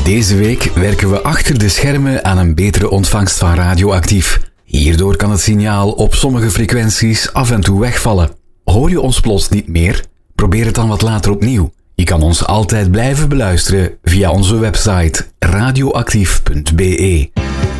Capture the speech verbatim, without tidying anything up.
Deze week werken we achter de schermen aan een betere ontvangst van Radioactief. Hierdoor kan het signaal op sommige frequenties af en toe wegvallen. Hoor je ons plots niet meer? Probeer het dan wat later opnieuw. Je kan ons altijd blijven beluisteren via onze website radioactief punt be.